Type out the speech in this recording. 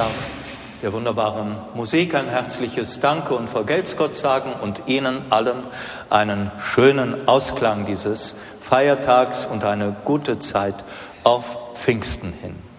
darf der wunderbaren Musik ein herzliches Danke und Vergelt's Gott sagen und Ihnen allen einen schönen Ausklang dieses Feiertags und eine gute Zeit auf Pfingsten hin.